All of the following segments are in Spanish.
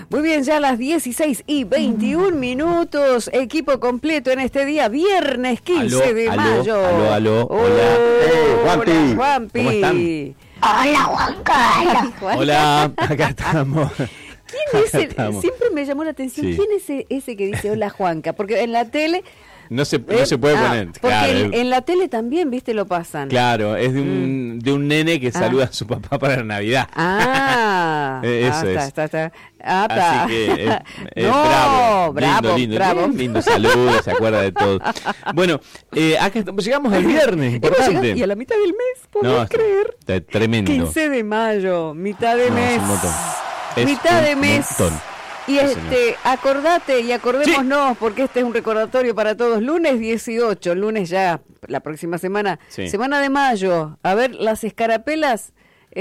Muy bien, ya a las 16:21, equipo completo en este día, viernes 15 de mayo. Aló, Oh, hola. Juanpi. Hola, Juanpi. ¿cómo están? Hola, Juan Carlos. Hola, acá estamos. ¿Quién es siempre me llamó la atención, Sí. ¿quién es ese que dice hola Juanca? Porque en la tele... No se puede poner. Porque Claro, en la tele también, viste, lo pasan. claro, es de un nene que saluda a su papá para Navidad. Eso es. Está. Así que es No, bravo. bravo. Lindo saludo, se acuerda de todo. Bueno, acá llegamos el viernes, importante. Y a la mitad del mes, ¿podés creer? Tremendo. 15 de mayo, mitad de mes. Es un montón. Es Mitad de un mes. montón. Y acordate y acordémonos, porque este es un recordatorio para todos. Lunes 18, lunes ya, la próxima semana, semana de mayo. A ver, las escarapelas,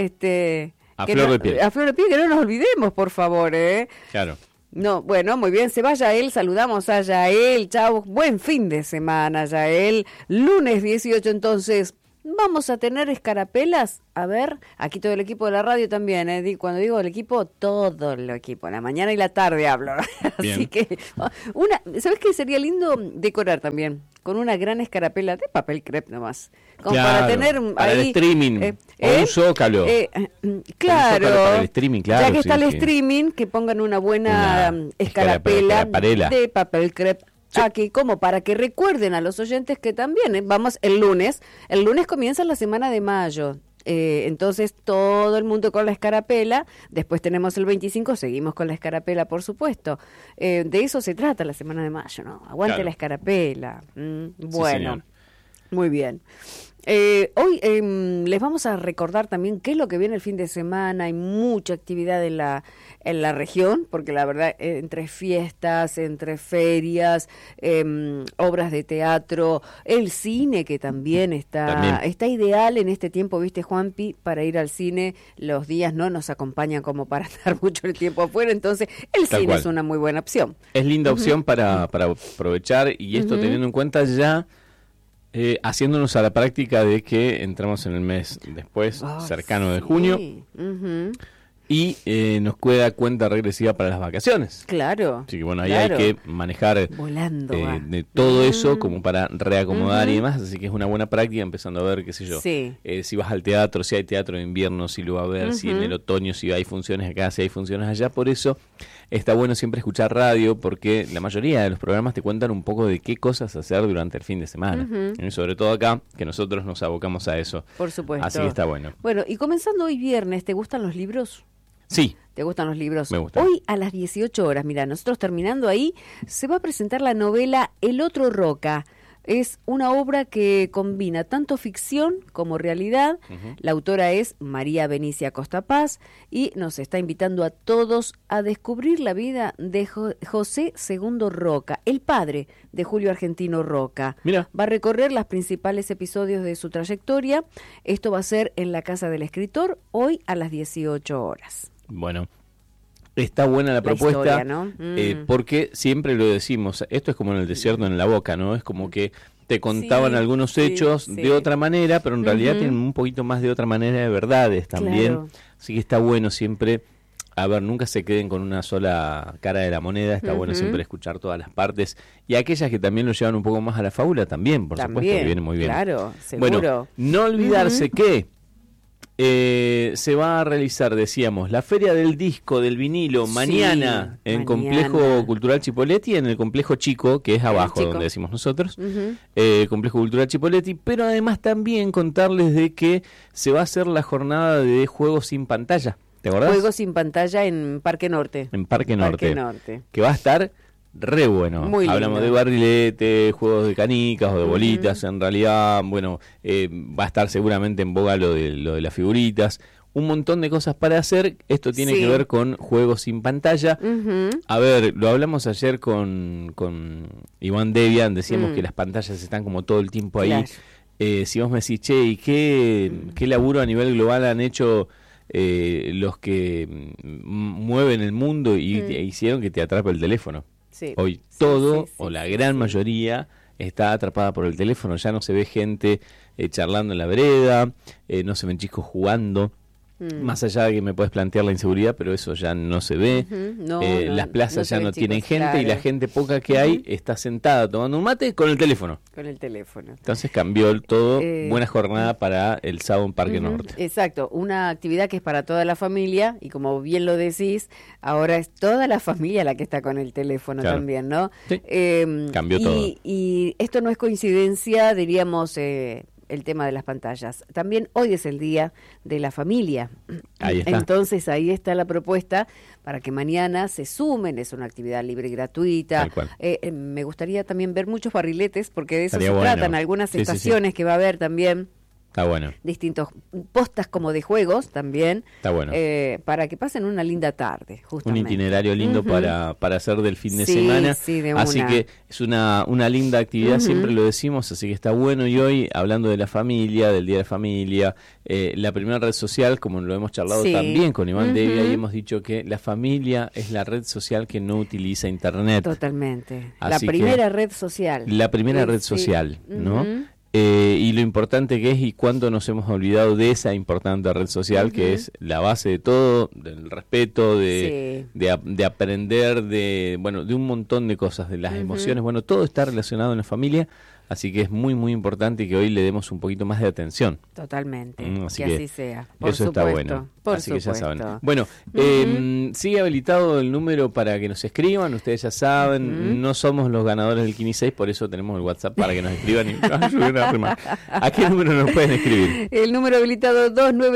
a flor de piel. A flor de piel, que no nos olvidemos, por favor, Claro. No, bueno, muy bien, se va Yael, saludamos a Yael, chau, buen fin de semana, Yael. Lunes 18, entonces, vamos a tener escarapelas. A ver, aquí todo el equipo de la radio también, cuando digo el equipo, todo el equipo, la mañana y la tarde hablo. Así que, ¿sabes qué sería lindo decorar también? Con una gran escarapela de papel crepe nomás. Como para tener para ahí, el streaming, o un zócalo. Claro, para el streaming, claro. Ya que está el streaming, que pongan una buena escarapela de papel crepe. Aquí, como para que recuerden a los oyentes que también vamos el lunes comienza la semana de mayo, entonces todo el mundo con la escarapela, después tenemos el 25, seguimos con la escarapela, por supuesto, de eso se trata la semana de mayo, ¿no? Aguante la escarapela. Bueno, muy bien. Hoy les vamos a recordar también qué es lo que viene el fin de semana. Hay mucha actividad en la región, porque la verdad, entre fiestas, entre ferias, obras de teatro, el cine que también está ideal en este tiempo, ¿viste, Juanpi? Para ir al cine, los días no nos acompañan como para estar mucho el tiempo afuera, entonces el cine es una muy buena opción. Es linda opción para aprovechar, y esto teniendo en cuenta ya... haciéndonos a la práctica de que entramos en el mes después, cercano de junio, y nos queda cuenta regresiva para las vacaciones. Claro. Así que bueno, ahí hay que manejar de todo eso como para reacomodar y demás, así que es una buena práctica, empezando a ver, qué sé yo, si vas al teatro, si hay teatro de invierno, si lo va a ver, si en el otoño, si hay funciones acá, si hay funciones allá. Por eso está bueno siempre escuchar radio, porque la mayoría de los programas te cuentan un poco de qué cosas hacer durante el fin de semana. Y sobre todo acá, que nosotros nos abocamos a eso. Por supuesto. Así que está bueno. Bueno, y comenzando hoy viernes, ¿te gustan los libros? Sí. ¿Te gustan los libros? Me gustan. Hoy a las 18 horas, mira, nosotros terminando ahí, se va a presentar la novela El Otro Roca. Es una obra que combina tanto ficción como realidad. La autora es María Benicia Costa Paz y nos está invitando a todos a descubrir la vida de José II Roca, el padre de Julio Argentino Roca. Mira. Va a recorrer los principales episodios de su trayectoria. Esto va a ser en la Casa del Escritor, hoy a las 18 horas. Bueno, está buena la propuesta, historia, ¿no? porque siempre lo decimos, esto es como en el desierto en la boca, ¿no? Es como que te contaban algunos hechos de otra manera, pero en realidad tienen un poquito más de otra manera de verdades también. Claro. Así que está bueno siempre, a ver, nunca se queden con una sola cara de la moneda, está bueno siempre escuchar todas las partes, y aquellas que también lo llevan un poco más a la fábula también, por supuesto, que viene muy bien. Claro, seguro. Bueno, no olvidarse que se va a realizar, decíamos, la Feria del Disco, del vinilo, mañana en Complejo Cultural Chipoleti, en el Complejo Chico, que es abajo donde decimos nosotros, Complejo Cultural Chipoleti, pero además también contarles de que se va a hacer la jornada de juegos sin pantalla. ¿Te acordás? Juegos sin pantalla en Parque Norte. En Parque Norte. Que va a estar re bueno. Muy hablamos lindo. de barrilete, juegos de canicas o de bolitas. En realidad, bueno, va a estar seguramente en boga lo de las figuritas. Un montón de cosas para hacer. Esto tiene que ver con juegos sin pantalla. A ver, lo hablamos ayer con Iván Debian. Decíamos que las pantallas están como todo el tiempo ahí. Claro. Si vos me decís, che, ¿y qué laburo a nivel global han hecho los que mueven el mundo y hicieron que te atrape el teléfono? Hoy todo o la gran mayoría está atrapada por el teléfono, ya no se ve gente charlando en la vereda, no se ven chicos jugando. Más allá de que me puedes plantear la inseguridad, pero eso ya no se ve. Las plazas ya no tienen gente, claro. Y la gente poca que hay está sentada tomando un mate con el teléfono. Entonces cambió todo. Buena jornada para el sábado en Parque Norte. Exacto, una actividad que es para toda la familia y como bien lo decís, ahora es toda la familia la que está con el teléfono, claro. También, ¿no? Sí. Cambió todo. Y esto no es coincidencia, diríamos... el tema de las pantallas. También hoy es el día de la familia. Ahí está. Entonces ahí está la propuesta para que mañana se sumen, es una actividad libre y gratuita. Tal cual. Me gustaría también ver muchos barriletes, porque de eso Estaría se bueno. tratan algunas estaciones que va a haber también. Está bueno. Distintos postas como de juegos también. Está bueno. Para que pasen una linda tarde, justamente. Un itinerario lindo para hacer del fin de semana. Sí, así que es una linda actividad, siempre lo decimos, así que está bueno. Y hoy, hablando de la familia, del Día de la Familia, la primera red social, como lo hemos charlado también con Iván Devia, y hemos dicho que la familia es la red social que no utiliza Internet. Totalmente. Así la primera red social. La primera red social, ¿no? Y lo importante que es y cuánto nos hemos olvidado de esa importante red social que es la base de todo, del respeto, de aprender, de un montón de cosas, de las emociones, todo está relacionado en la familia, así que es muy muy importante que hoy le demos un poquito más de atención. Totalmente, así que así sea. Por eso supuesto, está bueno. Así que ya saben. Bueno, sigue habilitado el número para que nos escriban, ustedes ya saben, no somos los ganadores del Kini 6, por eso tenemos el WhatsApp para que nos escriban y nos ayuden a remar. ¿A qué número nos pueden escribir? El número habilitado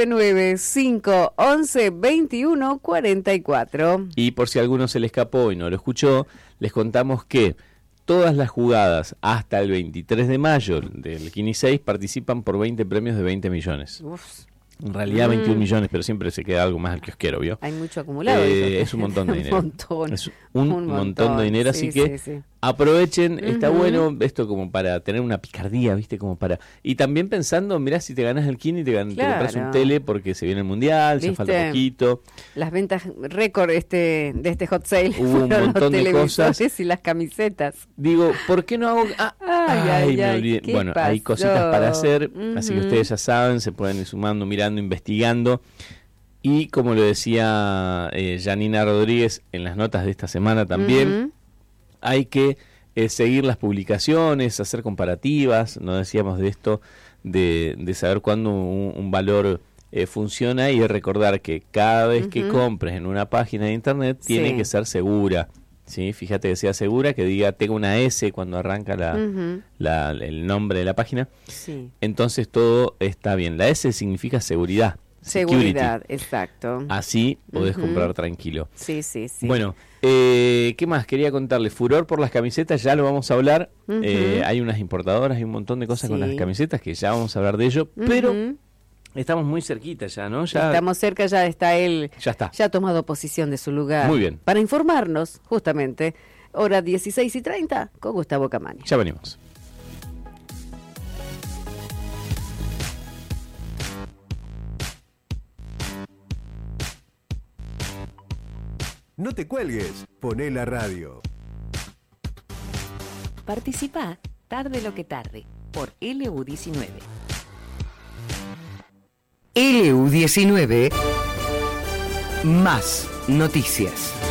299-511-2144. Y por si alguno se le escapó y no lo escuchó, les contamos que todas las jugadas hasta el 23 de mayo del Kini 6 participan por 20 premios de 20 millones. Uf. En realidad 21 millones, pero siempre se queda algo más al kiosquero, ¿vio? Hay mucho acumulado. Es un montón de dinero. Es un montón de dinero, así que aprovechen, está bueno esto como para tener una picardía, ¿viste? Como para y también pensando, mirá, si te ganas el Kini, te compras un tele porque se viene el Mundial, ya falta poquito. Las ventas récord de este hot sale hubo un montón de cosas y las camisetas. Digo, ¿por qué no hago? Me olvidé. Bueno, hay cositas para hacer, así que ustedes ya saben, se pueden ir sumando, mirando, investigando. Y como lo decía Janina Rodríguez en las notas de esta semana también, hay que seguir las publicaciones, hacer comparativas, no decíamos de esto, de saber cuándo un valor funciona y recordar que cada vez que compres en una página de internet tiene que ser segura. ¿Sí? Fíjate que sea segura, que diga tenga una S cuando arranca el nombre de la página. Sí. Entonces todo está bien. La S significa seguridad. Seguridad, exacto. Así podés comprar tranquilo. Sí. Bueno, ¿qué más? Quería contarles. Furor por las camisetas, ya lo vamos a hablar. Hay unas importadoras, hay un montón de cosas con las camisetas que ya vamos a hablar de ello. Pero estamos muy cerquita ya, ¿no? Estamos cerca, ya está él. Ya está. Ya ha tomado posición de su lugar. Muy bien. Para informarnos, justamente, hora 16:30 con Gustavo Camaño. Ya venimos. No te cuelgues, poné la radio. Participá tarde lo que tarde por LU19. LU19 más noticias.